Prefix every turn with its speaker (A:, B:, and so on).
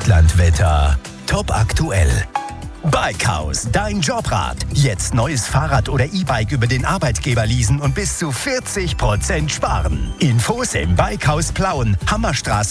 A: Deutschlandwetter. Top aktuell. Bikehaus, dein Jobrad. Jetzt neues Fahrrad oder E-Bike über den Arbeitgeber leasen und bis zu 40% sparen. Infos im Bikehaus Plauen, Hammerstraße